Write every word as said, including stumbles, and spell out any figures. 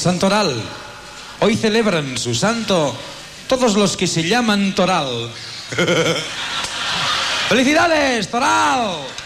Santoral. Hoy celebran su santo todos los que se llaman Toral. ¡Felicidades, Toral!